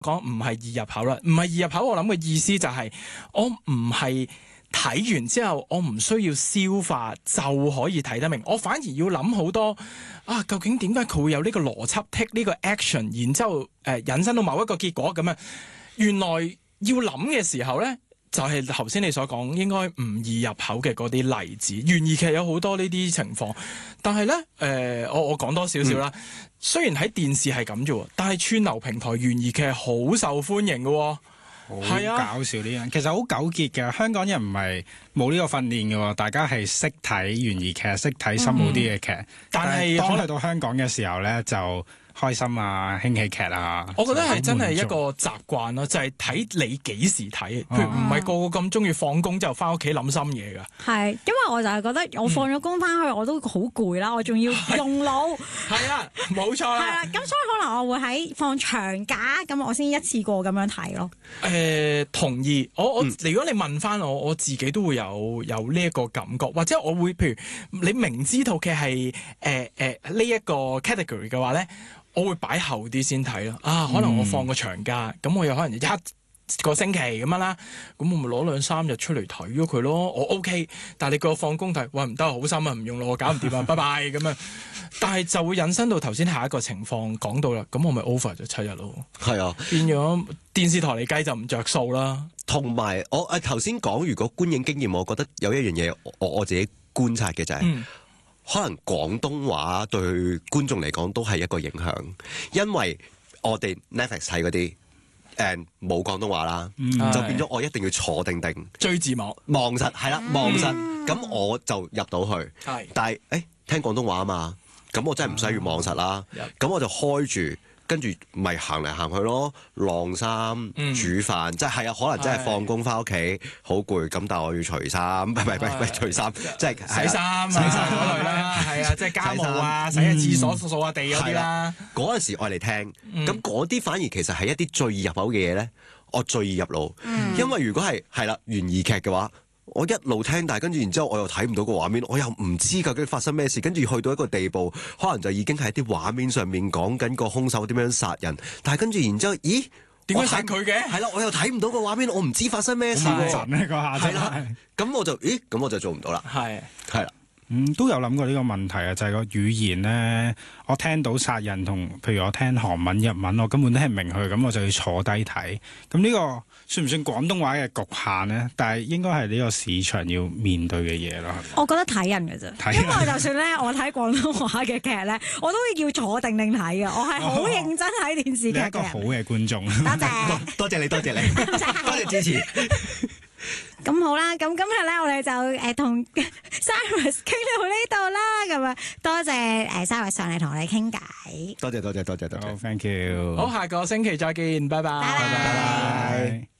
講唔係易入口啦，唔係易入口。我諗嘅意思就係、我唔係睇完之後，我唔需要消化就可以睇得明，我反而要諗好多啊！究竟點解佢會有呢個邏輯 take 呢個 action， 然之後引申到某一個結果咁樣？原來要諗嘅時候咧，就係頭先你所講應該唔易入口嘅嗰啲例子，懸疑劇有好多呢啲情況。但係咧，我講多少少啦。雖然喺電視係咁啫，但係串流平台懸疑劇好受歡迎嘅。係啊， 搞笑呢樣，其實好糾結嘅。香港人唔係冇呢個訓練嘅，大家係識睇懸疑劇，識睇深奧啲嘅劇。但係當去到香港嘅時候咧，就開心啊，輕喜劇啊。 我覺得係真係一個習慣咯，就係睇你幾時睇。譬如唔係個個咁中意放工之後翻屋企諗深嘢㗎。 係，因為我就係覺得我放咗工翻去我都好攰啦，我仲要用腦。係啊，冇錯啦。 係啦，咁所以可能我會喺放長假咁，我先一次過咁樣睇咯。 同意。如果你問翻我自己都會有呢一個感覺，或者我會譬如你明知套劇係呢一個 category 嘅話咧，我會擺後啲先睇咯。可能我放個長假，咁我有可能1個星期咁樣啦，咁我咪攞2-3日出嚟睇咗佢咯。我 OK， 但係你叫我放工睇，喂唔得，好深啊，唔用咯，我搞唔掂啊，拜拜咁樣。但係就會引申到頭先下一個情況講到啦，咁我咪 over 咗7日咯。 係啊， 變咗電視台嚟計就唔着數啦。 同埋我頭先講，如果觀影經驗，我覺得有一樣嘢我自己觀察嘅就係、可能廣東話對觀眾嚟講都係一個影響，因為我哋 Netflix 睇嗰啲冇廣東話啦，就變咗我一定要坐定定追字幕望實，係啦，望實，咁我就入到去。但係聽廣東話啊嘛，咁我真係唔需要望實啦，咁我就開住。跟住咪行嚟行去咯，晾衫、煮飯，即係可能真係放工翻屋企好攰，咁但係我要除衫，唔係除衫，即係洗衫嗰類啦，係啊，即係家務啊，洗下廁所、掃下地嗰啲啦。 嗰陣時愛嚟聽，咁嗰啲反而其實係一啲最易入口嘅嘢咧，我最易入腦，因為如果係啦懸疑劇嘅話。我一路聽，但係跟住然之後我又睇唔到個畫面，我又唔知究竟發生咩事，跟住去到一個地步，可能就已經喺啲畫面上面講緊個兇手點樣殺人，但係跟住然之後，咦？ 點解殺佢嘅？ 係啦，我又睇唔到個畫面，我唔知發生咩事喎。係啦，咁我就做唔到啦。係啦。 都有諗過呢個問題啊，就係個語言咧，我聽到殺人同，譬如我聽韓文、日文，我根本都聽唔明佢，咁我就要坐低睇。咁呢個算唔算廣東話嘅局限呢？但係應該係呢個市場要面對嘅嘢咯。 我覺得睇人嘅啫，因為就算咧我睇廣東話嘅劇咧，我都要坐定定睇嘅。我係好認真睇電視劇嘅。 你係一個好嘅觀眾。 多謝你，多謝支持。 咁好啦，咁今日咧我哋就同 Cyrus 傾到呢度啦，咁啊多謝Cyrus 上嚟同我哋傾偈。 多謝。 好，thank you。 好，下個星期再見，拜拜。 拜拜。